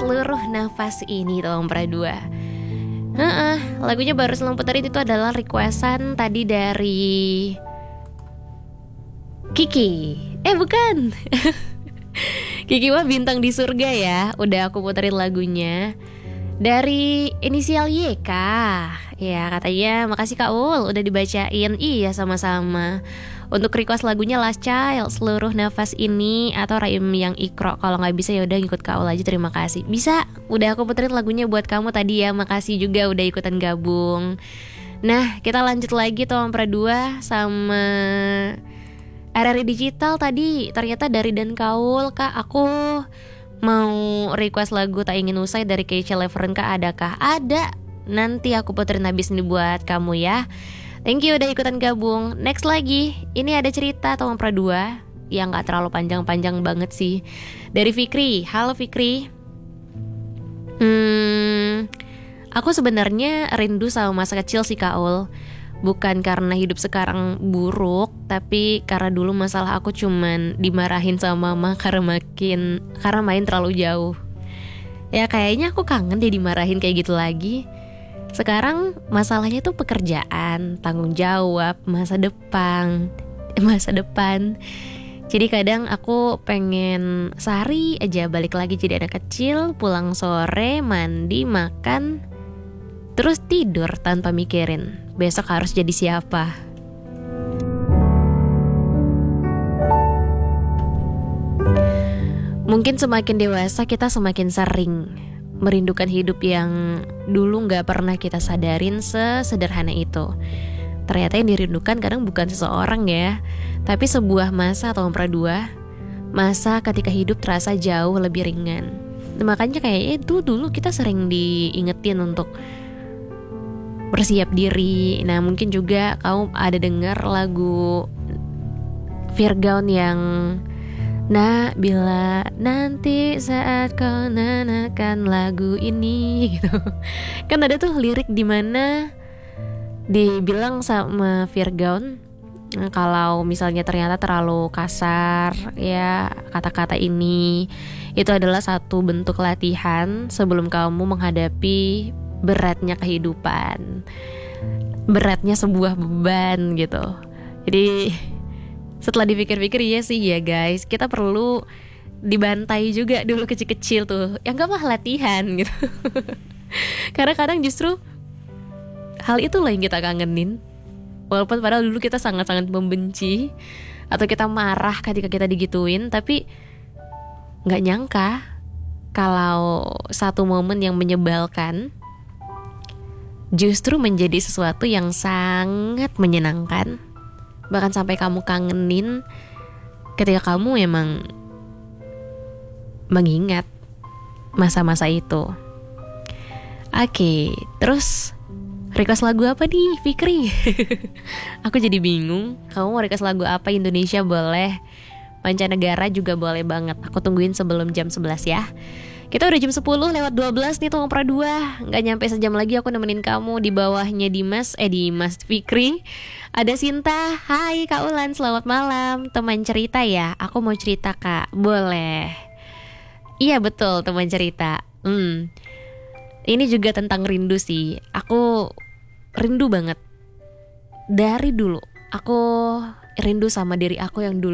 seluruh nafas ini tolong dua. Lagunya baru Selang Puterin itu adalah requestan tadi dari Kiki. Bukan. Kiki mah bintang di surga ya. Udah aku puterin lagunya dari inisial YK. Ya katanya makasih Kak Ul udah dibacain. Iya sama-sama. Untuk request lagunya Last Child, Seluruh Nafas Ini, atau Raim yang Ikro. Kalau gak bisa yaudah ngikut Kak Ul aja, terima kasih. Bisa, udah aku puterin lagunya buat kamu tadi ya. Makasih juga udah ikutan gabung. Nah kita lanjut lagi tuh Dua sama RRI Digital tadi. Ternyata dari Dan Kaul. Kak aku mau request lagu Tak Ingin Usai dari Keisha Leveren. Kak adakah? Ada. Nanti aku puterin habis ini buat kamu ya. Thank you udah ikutan gabung. Next lagi, ini ada cerita Tolong Dua yang gak terlalu panjang-panjang banget sih. Dari Fikri. Halo Fikri. Aku sebenarnya rindu sama masa kecil sih Kak Ul. Bukan karena hidup sekarang buruk, tapi karena dulu masalah aku cuman dimarahin sama mama karena main terlalu jauh. Ya kayaknya aku kangen deh dimarahin kayak gitu lagi. Sekarang masalahnya tuh pekerjaan, tanggung jawab, masa depan. Jadi kadang aku pengen sehari aja balik lagi jadi anak kecil, pulang sore, mandi, makan, terus tidur tanpa mikirin besok harus jadi siapa. Mungkin semakin dewasa kita semakin sering merindukan hidup yang dulu gak pernah kita sadarin sesederhana itu. Ternyata yang dirindukan kadang bukan seseorang ya, tapi sebuah masa atau dua. Masa ketika hidup terasa jauh lebih ringan. Makanya kayaknya itu dulu kita sering diingetin untuk bersiap diri. Nah mungkin juga kamu ada dengar lagu Virgaun yang Nah, bila nanti saat kau nanakan lagu ini gitu. Kan ada tuh lirik dimana dibilang sama Virgaun, kalau misalnya ternyata terlalu kasar ya kata-kata ini, itu adalah satu bentuk latihan sebelum kamu menghadapi beratnya kehidupan, beratnya sebuah beban gitu. Jadi setelah dipikir-pikir iya sih ya guys, kita perlu dibantai juga dulu kecil-kecil tuh. Ya gak apa latihan gitu. Karena kadang justru hal itulah yang kita kangenin. Walaupun padahal dulu kita sangat-sangat membenci atau kita marah ketika kita digituin, tapi gak nyangka kalau satu momen yang menyebalkan justru menjadi sesuatu yang sangat menyenangkan. Bahkan sampai kamu kangenin ketika kamu emang mengingat masa-masa itu. Oke, terus request lagu apa nih Fikri? Aku jadi bingung. Kamu mau request lagu apa? Indonesia boleh, mancanegara juga boleh banget. Aku tungguin sebelum jam 11 ya. Kita udah jam 10 lewat 12 nih Tolong Dua. Gak nyampe sejam lagi aku nemenin kamu. Di bawahnya Dimas Fikri, ada Sinta. Hai Kak Ulan, selamat malam. Teman cerita ya? Aku mau cerita Kak, boleh? Iya betul teman cerita. Ini juga tentang rindu sih. Aku rindu banget. Dari dulu aku rindu sama diri aku yang dulu